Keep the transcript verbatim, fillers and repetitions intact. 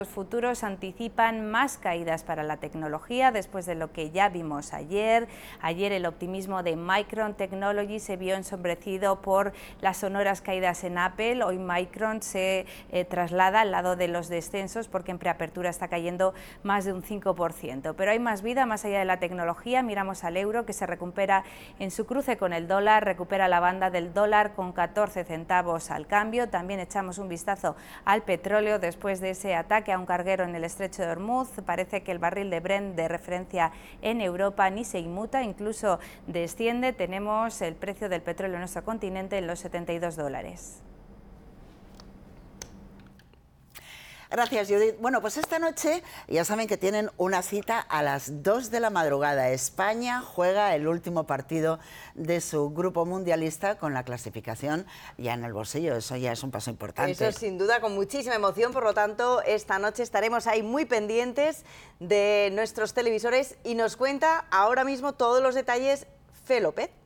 Los futuros anticipan más caídas para la tecnología después de lo que ya vimos ayer. Ayer el optimismo de Micron Technology se vio ensombrecido por las sonoras caídas en Apple. Hoy Micron se eh, traslada al lado de los descensos porque en preapertura está cayendo más de un cinco por ciento. Pero hay más vida más allá de la tecnología. Miramos al euro, que se recupera en su cruce con el dólar, recupera la banda del dólar con catorce centavos al cambio. También echamos un vistazo al petróleo después de ese ataque a un carguero en el estrecho de Hormuz. Parece que el barril de Brent de referencia en Europa ni se inmuta, incluso desciende. Tenemos el precio del petróleo en nuestro continente en los setenta y dos dólares. Gracias, Judith. Bueno, pues esta noche ya saben que tienen una cita a las dos de la madrugada. España juega el último partido de su grupo mundialista con la clasificación ya en el bolsillo. Eso ya es un paso importante. Eso sin duda, con muchísima emoción. Por lo tanto, esta noche estaremos ahí muy pendientes de nuestros televisores y nos cuenta ahora mismo todos los detalles Fe López.